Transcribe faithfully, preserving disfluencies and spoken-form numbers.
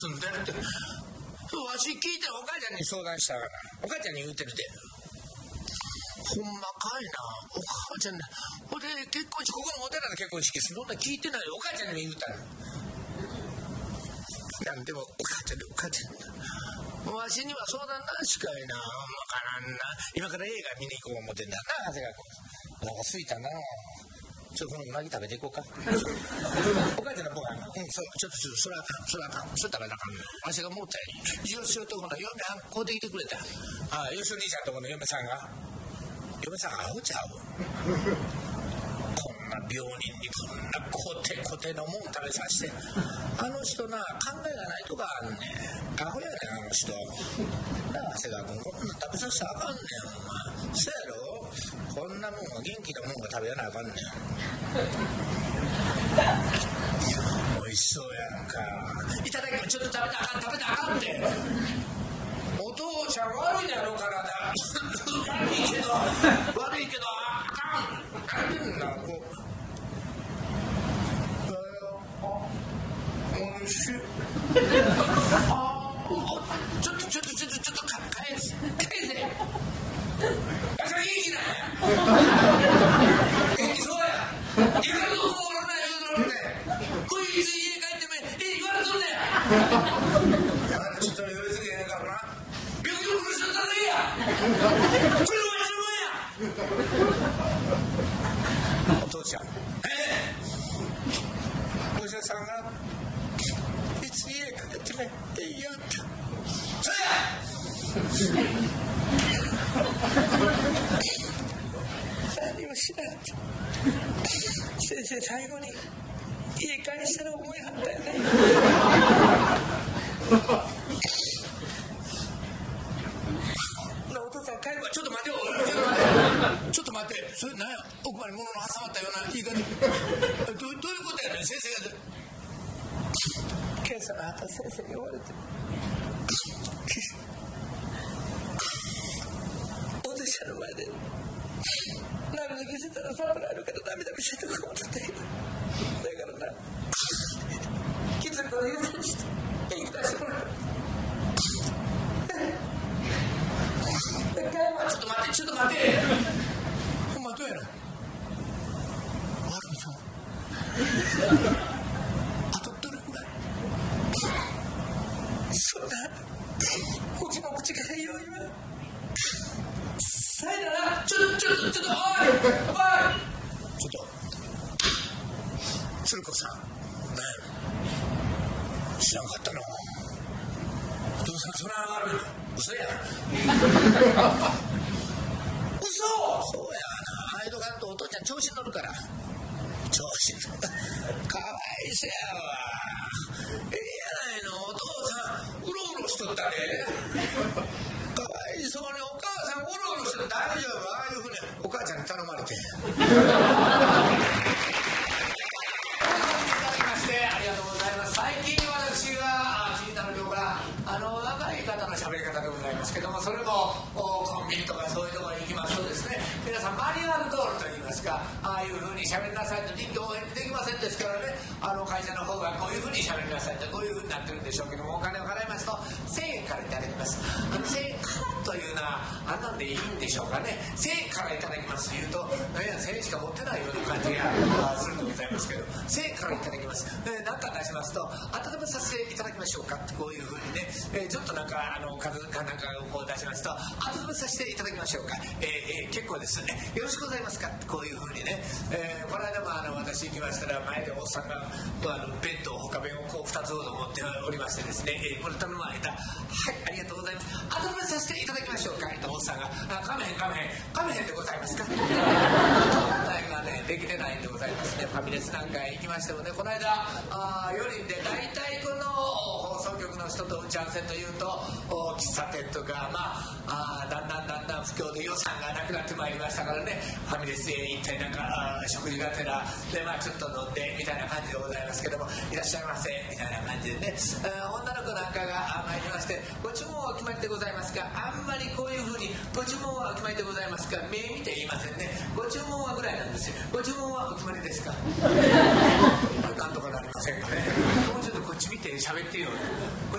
んだよって。わし聞いてお母ちゃんに相談したからお母ちゃんに言うてるで。ほんまかいなお母ちゃんね。ほんで結婚式ここのお寺の結婚式そんな聞いてないよお母ちゃんに言うたの。なんでもお母ちゃんでお母ちゃんわしには相談なしかいな。わからんな。今から映画見に行こう思ってんだな長谷川君。なんかすいたな。ちょっとこのうなぎ食べていこうか。お母ちゃんの方が、うん、そうちょっとちょっとそれはあかんそれはあかんそれ食べなあかんの。わしが思ったよりよしおとこの嫁はんこうできてくれた。ああよしお兄ちゃんとこの嫁さんが嫁さんアホちゃう。こんな病人にこんなコテコテのもん食べさせて。あの人な考えがないとかあんねん。アホやねんあの人なあ長谷川君。こんなん食べさせたらあかんねんお前。そやろこんなもんは元気なもんが食べやなあかんねん。おいしそうやんか。いただきます。ちょっと食べたらあかん食べたらあかんって。お父ちゃん悪いだろ体。悪いけど悪いけどあかん。何言うんだこう。おいしい。あちょっとちょっとちょっとちょっと返せ返せ。あそれいい気だ元気そうや。いかんとこおらない言うとるね。こいつ家帰ってめえ言われとるね。だからちょっと寄りすぎへんからな。病気の苦しんだらいいや。これはわしのもんや。お父ちゃんええお医者さんがいつ家帰ってめえいいよってそうや何もしないって先生最後に家帰したら思いはったよね。お父さん帰るわ。ちょっと待てよちょっと待ってそれ何や奥歯に物の挟まったような言い方。ど, どういうことやねん先生が。検査の後先生に言われてお弟子の前で涙見せたら触られるから涙見せてこうとってだからなきつく言うてして元気出してもらう。ちょっと待ってちょっと待ってほんまどうやろ悪いそうあとどれくらいそうだうちの口がいいよ今さいだな。ちょっとちょっとちょっとおいおいちょっと鶴子さん何や知らんかったのお父さんそれは悪い嘘や嘘そうやな。あいどかんとお父ちゃん調子乗るから調子乗るかわいそやわ。ええやないのお父さんうろうろしとったでかわいそうにお母さんうろうろして大丈夫。ああいうふうにお母ちゃんに頼まれて最近私が気になるのがあの若い方の喋り方でございますけどもそれもコンビニとかそういうところに行きますとですね皆さんマニュアル通りといいますかああいうふうに喋りなさいと臨機応変にできませんですからね。あの会社の方がこういうふうに喋りなさいとこういうふうになってるんでしょうけどもお金を払いますとせんえんからいただきます。あのせんえんからというのはあんなんでいいんでしょうかね。せんえんからいただきますと言うと何やせんえんしか持ってないような感じがするんでございますけどせんえんからいただきます。何か出しますと温めさせていただきましょうかってこういうふうにね、えー、ちょっとなんかあの数かなんかをこう出しますと温めさせていただきましょうか、えーえー、結構ですねよろしくございますかってこういうふうにね、えー、この間もあの私行きましたら前でおっさんがあの弁当他弁をこうふたつほど持っておりましてですね、えー、これ頼まれたはいありがとうございます温めさせていただきましょうかっておっさんがあかめへんかめへんかめへんでございますか問題がねできてないんでございますね。ファミレスなんか行きましてもねこの間あよにんで大体この放送局の人と打ち合わせというと喫茶店とかまあ、あだんだんだんだん不況で予算がなくなってまいりましたからねファミレスへ行ってなんか食事がてらでまあちょっと飲んでみたいな感じでございますけどもいらっしゃいませみたいな感じでね女の子なんかが参りましてご注文はお決まりでございますか。あんまりこういうふうにご注文はお決まりでございますか目見て言いませんね。ご注文はぐらいなんですよ。ご注文はお決まりですかなんとかなりませんかね。もうちょっとこっち見て喋ってよ